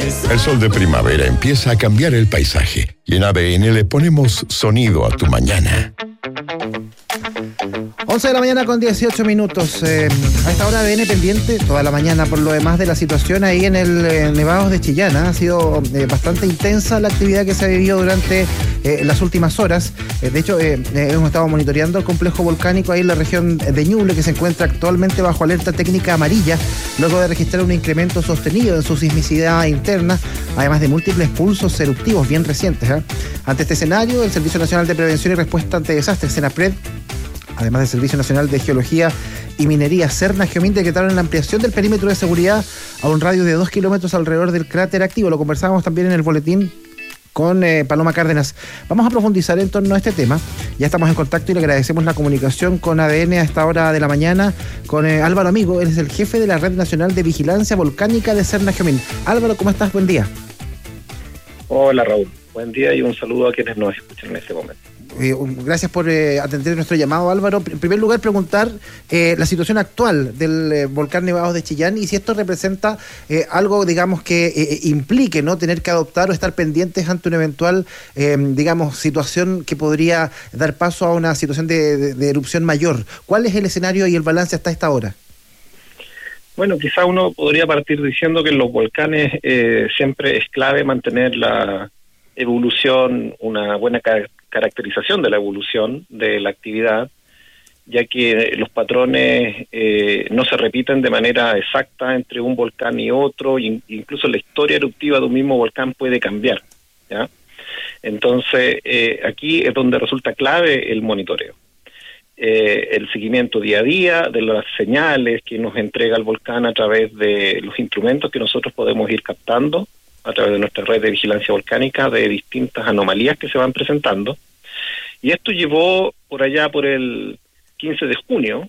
El sol de primavera empieza a cambiar el paisaje y en ADN le ponemos sonido a tu mañana. 11 de la mañana con 18 minutos. A esta hora ADN pendiente toda la mañana por lo demás de la situación ahí en el Nevados de Chillán. Ha sido bastante intensa la actividad que se ha vivido durante las últimas horas. De hecho, hemos estado monitoreando el complejo volcánico ahí en la región de Ñuble, que se encuentra actualmente bajo alerta técnica amarilla, luego de registrar un incremento sostenido en su sismicidad interna, además de múltiples pulsos eruptivos bien recientes. Ante este escenario, el Servicio Nacional de Prevención y Respuesta ante Desastres, SENAPRED, además del Servicio Nacional de Geología y Minería, Serna Geomin, decretaron la ampliación del perímetro de seguridad a un radio de 2 kilómetros alrededor del cráter activo. Lo conversábamos también en el boletín con Paloma Cárdenas. Vamos a profundizar en torno a este tema. Ya estamos en contacto y le agradecemos la comunicación con ADN a esta hora de la mañana con Álvaro Amigo. Él es el jefe de la Red Nacional de Vigilancia Volcánica de Serna Geomin. Álvaro, ¿cómo estás? Buen día. Hola, Raúl. Buen día y un saludo a quienes nos escuchan en este momento. Gracias por atender nuestro llamado, Álvaro. En primer lugar, preguntar la situación actual del volcán Nevados de Chillán y si esto representa algo, digamos, que implique no tener que adoptar o estar pendientes ante una eventual, digamos, situación que podría dar paso a una situación de erupción mayor. ¿Cuál es el escenario y el balance hasta esta hora? Bueno, quizá uno podría partir diciendo que en los volcanes siempre es clave mantener la evolución, una buena caracterización de la evolución de la actividad, ya que los patrones no se repiten de manera exacta entre un volcán y otro, incluso la historia eruptiva de un mismo volcán puede cambiar, ¿ya? Entonces, aquí es donde resulta clave el monitoreo. El seguimiento día a día de las señales que nos entrega el volcán a través de los instrumentos que nosotros podemos ir captando a través de nuestra red de vigilancia volcánica de distintas anomalías que se van presentando. Y esto llevó por allá por el 15 de junio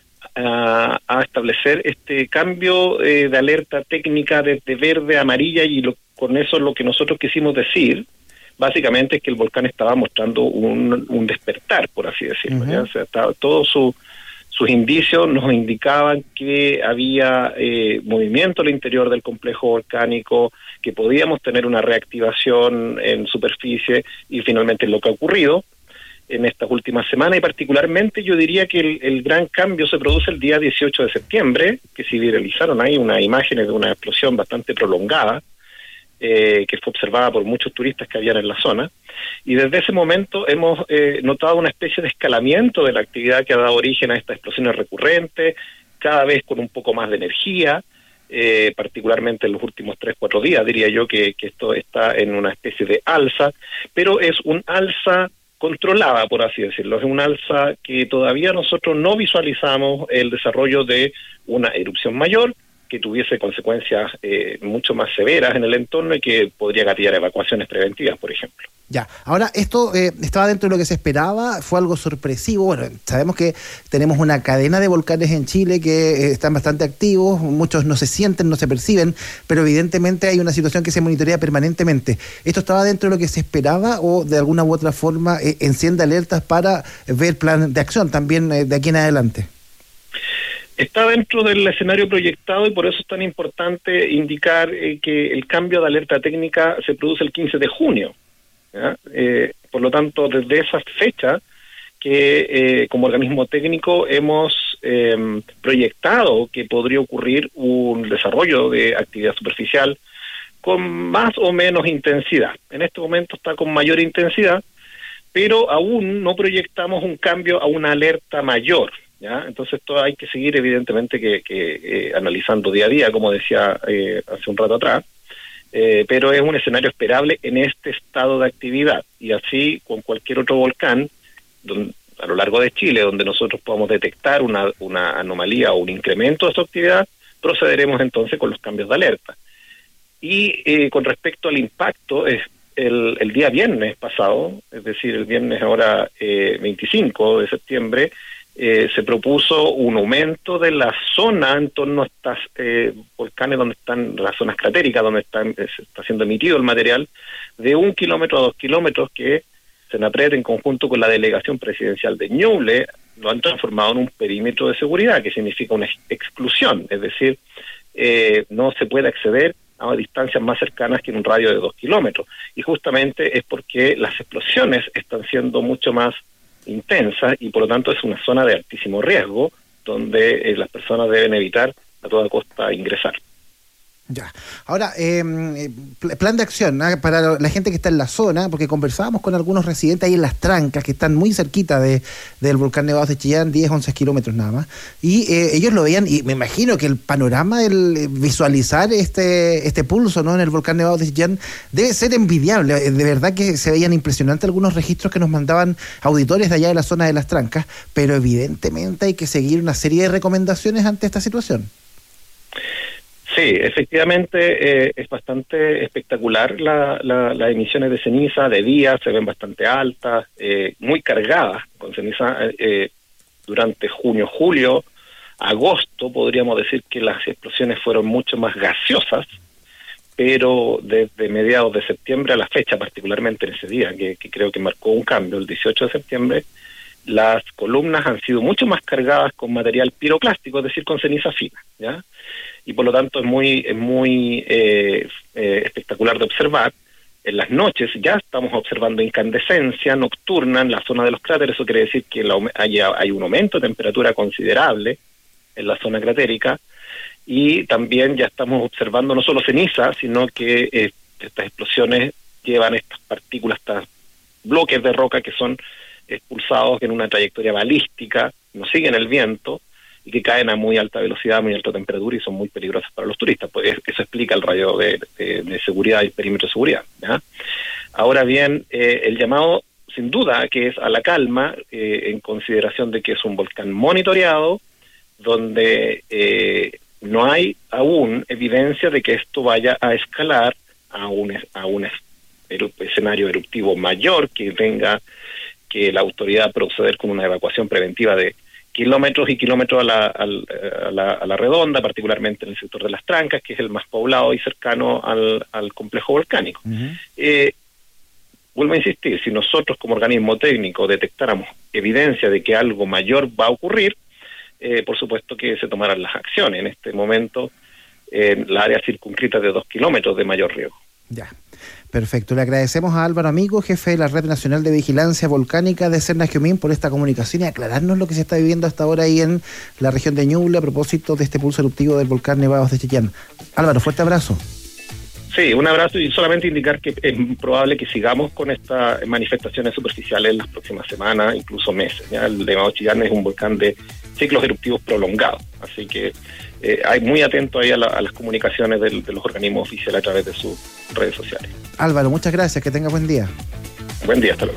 a establecer este cambio de alerta técnica desde verde a amarilla, y con eso lo que nosotros quisimos decir básicamente es que el volcán estaba mostrando un despertar, por así decirlo. ¿Ya? O sea, todos sus indicios nos indicaban que había movimiento al interior del complejo volcánico, que podíamos tener una reactivación en superficie, y finalmente lo que ha ocurrido en estas últimas semanas, y particularmente yo diría que el gran cambio se produce el día 18 de septiembre, que se viralizaron ahí unas imágenes de una explosión bastante prolongada, que fue observada por muchos turistas que habían en la zona, y desde ese momento hemos notado una especie de escalamiento de la actividad que ha dado origen a estas explosiones recurrentes, cada vez con un poco más de energía, particularmente en los últimos 3-4 días, diría yo que esto está en una especie de alza, pero es un alza controlada, por así decirlo. Es un alza que todavía nosotros no visualizamos el desarrollo de una erupción mayor, que tuviese consecuencias mucho más severas en el entorno y que podría gatillar evacuaciones preventivas, por ejemplo. Ya, ahora esto estaba dentro de lo que se esperaba, fue algo sorpresivo. Bueno, sabemos que tenemos una cadena de volcanes en Chile que están bastante activos, muchos no se sienten, no se perciben, pero evidentemente hay una situación que se monitorea permanentemente. ¿Esto estaba dentro de lo que se esperaba o de alguna u otra forma enciende alertas para ver plan de acción también de aquí en adelante? Está dentro del escenario proyectado, y por eso es tan importante indicar que el cambio de alerta técnica se produce el 15 de junio. ¿Ya? Por lo tanto, desde esa fecha que como organismo técnico hemos proyectado que podría ocurrir un desarrollo de actividad superficial con más o menos intensidad. En este momento está con mayor intensidad, pero aún no proyectamos un cambio a una alerta mayor. ¿Ya? Entonces esto hay que seguir evidentemente que analizando día a día, como decía hace un rato atrás, pero es un escenario esperable en este estado de actividad, y así con cualquier otro volcán a lo largo de Chile donde nosotros podamos detectar una anomalía o un incremento de su actividad, procederemos entonces con los cambios de alerta. Y con respecto al impacto, el día viernes pasado, es decir, el viernes ahora 25 de septiembre, se propuso un aumento de la zona en torno a estas volcanes donde están las zonas cratéricas, donde se está siendo emitido el material, de 1 kilómetro a 2 kilómetros, que SENAPRED en conjunto con la delegación presidencial de Ñuble lo han transformado en un perímetro de seguridad, que significa una exclusión, es decir, no se puede acceder a distancias más cercanas que en un radio de 2 kilómetros. Y justamente es porque las explosiones están siendo mucho más intensas y por lo tanto es una zona de altísimo riesgo donde las personas deben evitar a toda costa ingresar. Ya. Ahora, plan de acción, ¿no? Para la gente que está en la zona, porque conversábamos con algunos residentes ahí en Las Trancas, que están muy cerquita del volcán Nevados de Chillán, 10, 11 kilómetros nada más, y ellos lo veían, y me imagino que el panorama, el visualizar este pulso, ¿no?, en el volcán Nevados de Chillán, debe ser envidiable. De verdad que se veían impresionantes algunos registros que nos mandaban auditores de allá de la zona de Las Trancas, pero evidentemente hay que seguir una serie de recomendaciones ante esta situación. Sí, efectivamente es bastante espectacular las emisiones de ceniza de día, se ven bastante altas, muy cargadas con ceniza durante junio, julio, agosto podríamos decir que las explosiones fueron mucho más gaseosas, pero desde mediados de septiembre a la fecha, particularmente en ese día, que creo que marcó un cambio, el 18 de septiembre, las columnas han sido mucho más cargadas con material piroclástico, es decir, con ceniza fina, ¿ya? Y por lo tanto es muy espectacular de observar. En las noches ya estamos observando incandescencia nocturna en la zona de los cráteres. Eso quiere decir que hay un aumento de temperatura considerable en la zona cratérica, y también ya estamos observando no solo ceniza, sino que estas explosiones llevan estas partículas, estos bloques de roca que son expulsados en una trayectoria balística, no siguen el viento, y que caen a muy alta velocidad, muy alta temperatura y son muy peligrosas para los turistas. Pues eso explica el radio de seguridad y el perímetro de seguridad, ¿ya? Ahora bien, el llamado sin duda que es a la calma, en consideración de que es un volcán monitoreado, donde no hay aún evidencia de que esto vaya a escalar a un escenario eruptivo mayor, que tenga que la autoridad proceder con una evacuación preventiva de kilómetros y kilómetros a la redonda, particularmente en el sector de Las Trancas, que es el más poblado y cercano al complejo volcánico. Uh-huh. Vuelvo a insistir, si nosotros como organismo técnico detectáramos evidencia de que algo mayor va a ocurrir, por supuesto que se tomarán las acciones. En este momento, la área circunscrita de 2 kilómetros de mayor riesgo. Ya. Perfecto. Le agradecemos a Álvaro Amigo, jefe de la Red Nacional de Vigilancia Volcánica de Cernagiomín, por esta comunicación y aclararnos lo que se está viviendo hasta ahora ahí en la región de Ñuble a propósito de este pulso eruptivo del volcán Nevados de Chillán. Álvaro, fuerte abrazo. Sí, un abrazo, y solamente indicar que es probable que sigamos con estas manifestaciones superficiales en las próximas semanas, incluso meses, ¿ya? El Nevados de Chillán es un volcán de ciclos eruptivos prolongados, así que hay muy atento ahí a las comunicaciones de los organismos oficiales a través de sus redes sociales. Álvaro, muchas gracias, que tenga buen día. Buen día, hasta luego.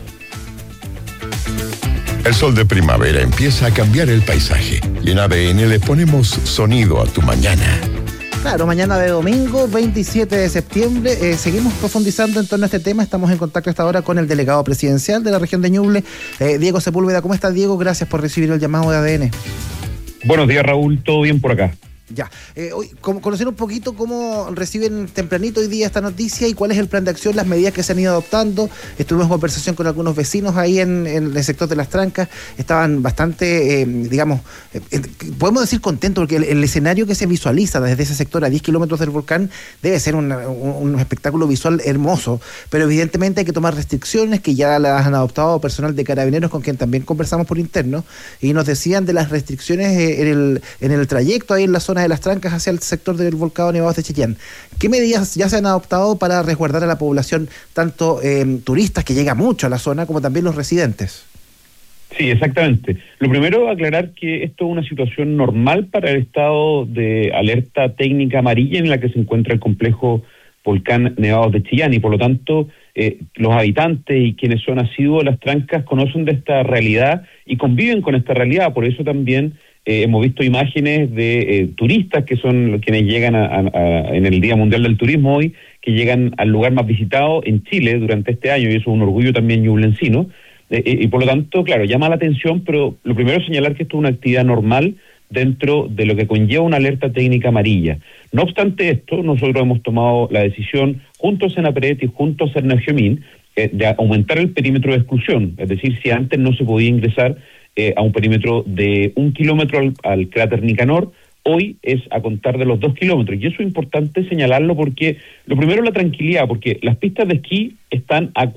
El sol de primavera empieza a cambiar el paisaje y en ADN le ponemos sonido a tu mañana. Claro, mañana de domingo, 27 de septiembre, seguimos profundizando en torno a este tema. Estamos en contacto hasta ahora con el delegado presidencial de la región de Ñuble, Diego Sepúlveda. ¿Cómo estás, Diego? Gracias por recibir el llamado de ADN. Buenos días, Raúl, ¿todo bien por acá? Ya, hoy conocer un poquito cómo reciben tempranito hoy día esta noticia y cuál es el plan de acción, las medidas que se han ido adoptando. Estuvimos en conversación con algunos vecinos ahí en el sector de Las Trancas, estaban bastante, podemos decir contentos, porque el escenario que se visualiza desde ese sector a 10 kilómetros del volcán debe ser un espectáculo visual hermoso, pero evidentemente hay que tomar restricciones que ya las han adoptado personal de Carabineros, con quien también conversamos por interno, y nos decían de las restricciones en el trayecto ahí en la zona de Las Trancas hacia el sector del volcán Nevados de Chillán. ¿Qué medidas ya se han adoptado para resguardar a la población, tanto turistas, que llega mucho a la zona, como también los residentes? Sí, exactamente. Lo primero, aclarar que esto es una situación normal para el estado de alerta técnica amarilla en la que se encuentra el complejo volcán Nevados de Chillán, y por lo tanto los habitantes y quienes son asiduos a Las Trancas conocen de esta realidad y conviven con esta realidad. Por eso también hemos visto imágenes de turistas que son quienes llegan en el Día Mundial del Turismo hoy, que llegan al lugar más visitado en Chile durante este año, y eso es un orgullo también ñublencino, y por lo tanto, claro, llama la atención, pero lo primero es señalar que esto es una actividad normal dentro de lo que conlleva una alerta técnica amarilla. No obstante esto, nosotros hemos tomado la decisión, junto a Senapred y junto a Cernagiomín, de aumentar el perímetro de exclusión, es decir, si antes no se podía ingresar a un perímetro de 1 kilómetro al cráter Nicanor, hoy es a contar de los 2 kilómetros. Y eso es importante señalarlo porque, lo primero, la tranquilidad, porque las pistas de esquí están a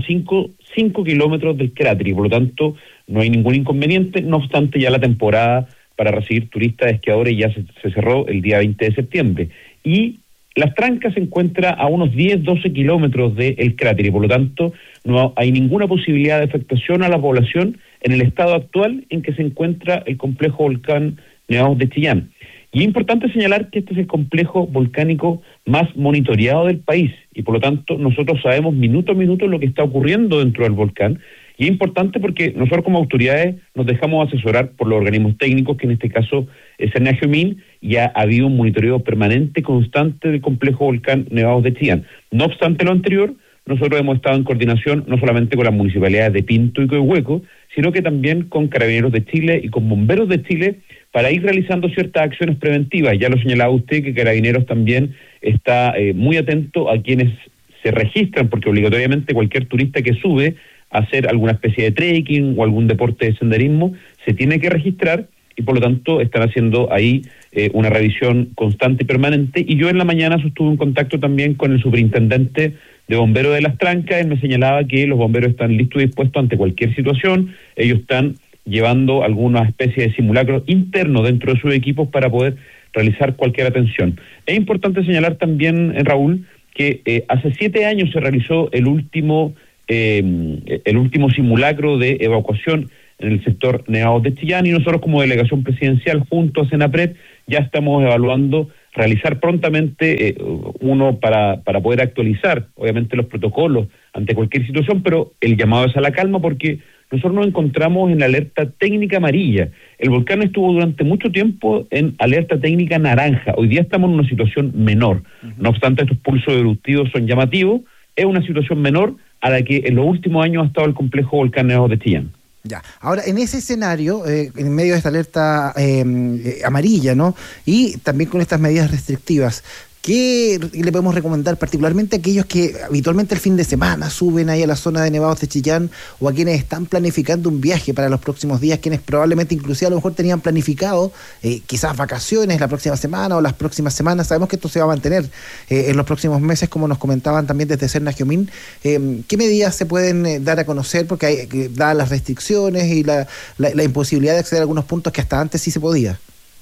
5 kilómetros del cráter y por lo tanto no hay ningún inconveniente. No obstante, ya la temporada para recibir turistas de esquiadores ya se cerró el día 20 de septiembre. Y Las Trancas se encuentra a unos 10-12 kilómetros del cráter y por lo tanto no hay ninguna posibilidad de afectación a la población en el estado actual en que se encuentra el complejo volcán Nevados de Chillán. Y es importante señalar que este es el complejo volcánico más monitoreado del país y por lo tanto nosotros sabemos minuto a minuto lo que está ocurriendo dentro del volcán. Y es importante porque nosotros como autoridades nos dejamos asesorar por los organismos técnicos, que en este caso es Senagiomin, y ha habido un monitoreo permanente, constante del complejo volcán Nevados de Chillán. No obstante lo anterior, nosotros hemos estado en coordinación no solamente con las municipalidades de Pinto y Coihueco, sino que también con Carabineros de Chile y con Bomberos de Chile para ir realizando ciertas acciones preventivas. Ya lo señalaba usted que Carabineros también está muy atento a quienes se registran, porque obligatoriamente cualquier turista que sube a hacer alguna especie de trekking o algún deporte de senderismo se tiene que registrar y por lo tanto están haciendo ahí una revisión constante y permanente. Y yo en la mañana sostuve un contacto también con el superintendente de bomberos de Las Trancas. Él me señalaba que los bomberos están listos y dispuestos ante cualquier situación. Ellos están llevando alguna especie de simulacro interno dentro de sus equipos para poder realizar cualquier atención. Es importante señalar también, Raúl, que hace 7 años se realizó el último simulacro de evacuación en el sector Nevados de Chillán y nosotros como delegación presidencial junto a Senapred ya estamos evaluando realizar prontamente uno para poder actualizar obviamente los protocolos ante cualquier situación, pero el llamado es a la calma porque nosotros nos encontramos en la alerta técnica amarilla. El volcán estuvo durante mucho tiempo en alerta técnica naranja. Hoy día estamos en una situación menor. No obstante, estos pulsos eruptivos son llamativos. Es una situación menor a la que en los últimos años ha estado el complejo volcán Nevados de Chillán. Ya. Ahora, en ese escenario, en medio de esta alerta amarilla, ¿no? Y también con estas medidas restrictivas, ¿qué le podemos recomendar particularmente a aquellos que habitualmente el fin de semana suben ahí a la zona de Nevados de Chillán o a quienes están planificando un viaje para los próximos días, quienes probablemente inclusive a lo mejor tenían planificado quizás vacaciones la próxima semana o las próximas semanas? Sabemos que esto se va a mantener en los próximos meses, como nos comentaban también desde Senagiomin. ¿Qué medidas se pueden dar a conocer? Porque hay, dadas las restricciones y la imposibilidad de acceder a algunos puntos que hasta antes sí se podía.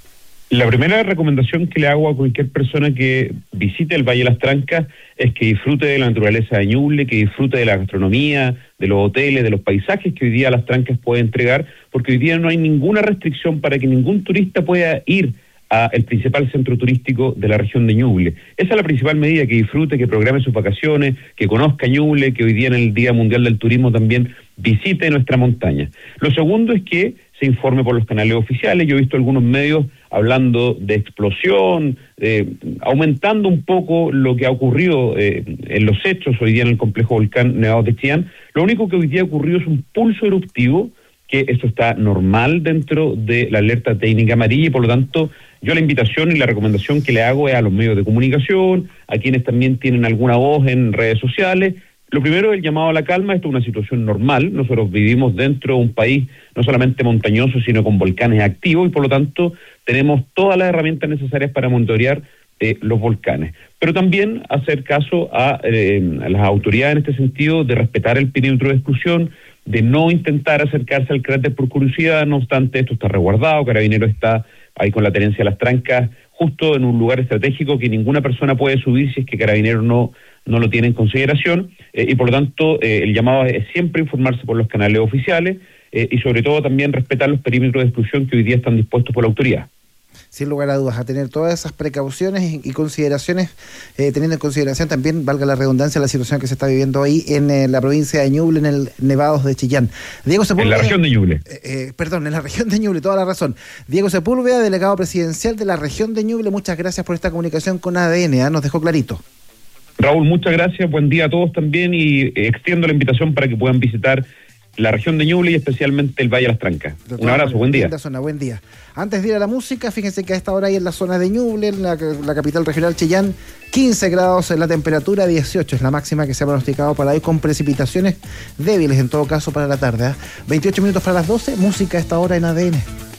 La primera recomendación que le hago a cualquier persona que visite el Valle de Las Trancas es que disfrute de la naturaleza de Ñuble, que disfrute de la gastronomía, de los hoteles, de los paisajes que hoy día Las Trancas puede entregar, porque hoy día no hay ninguna restricción para que ningún turista pueda ir al principal centro turístico de la región de Ñuble. Esa es la principal medida, que disfrute, que programe sus vacaciones, que conozca Ñuble, que hoy día en el Día Mundial del Turismo también visite nuestra montaña. Lo segundo es que se informe por los canales oficiales. Yo he visto algunos medios hablando de explosión, aumentando un poco lo que ha ocurrido en los hechos hoy día en el complejo volcán Nevados de Chillán. Lo único que hoy día ocurrió es un pulso eruptivo, que esto está normal dentro de la alerta técnica amarilla y por lo tanto yo la invitación y la recomendación que le hago es a los medios de comunicación, a quienes también tienen alguna voz en redes sociales. Lo primero es el llamado a la calma. Esto es una situación normal. Nosotros vivimos dentro de un país no solamente montañoso, sino con volcanes activos y por lo tanto tenemos todas las herramientas necesarias para monitorear los volcanes. Pero también hacer caso a las autoridades en este sentido de respetar el perímetro de exclusión, de no intentar acercarse al cráter por curiosidad. No obstante, esto está resguardado. Carabineros está ahí con la tenencia de Las Trancas, justo en un lugar estratégico que ninguna persona puede subir si es que Carabineros no lo tiene en consideración, y por lo tanto el llamado es siempre informarse por los canales oficiales y sobre todo también respetar los perímetros de exclusión que hoy día están dispuestos por la autoridad. Sin lugar a dudas, a tener todas esas precauciones y consideraciones, teniendo en consideración también, valga la redundancia, la situación que se está viviendo ahí en la provincia de Ñuble, en el Nevados de Chillán. Diego Sepúlveda, en la región de Ñuble. En la región de Ñuble, toda la razón. Diego Sepúlveda, delegado presidencial de la región de Ñuble, muchas gracias por esta comunicación con ADN, nos dejó clarito. Raúl, muchas gracias, buen día a todos también y extiendo la invitación para que puedan visitar la región de Ñuble y especialmente el Valle de Las Trancas. Un abrazo, buen día. Buen día. Antes de ir a la música, fíjense que a esta hora hay en la zona de Ñuble, en la capital regional Chillán, 15 grados en la temperatura, 18 es la máxima que se ha pronosticado para hoy, con precipitaciones débiles en todo caso para la tarde. 28 minutos para las 12, música a esta hora en ADN.